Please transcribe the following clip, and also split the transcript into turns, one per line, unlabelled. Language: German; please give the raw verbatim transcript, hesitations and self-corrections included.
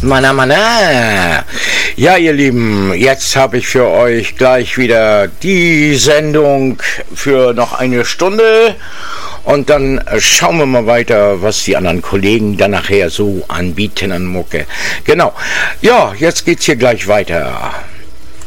Mana, mana. Ja, ihr Lieben, jetzt habe ich für euch gleich wieder die Sendung für noch eine Stunde und dann schauen wir mal weiter, was die anderen Kollegen dann nachher so anbieten an Mucke. Genau. Ja, jetzt geht's hier gleich weiter.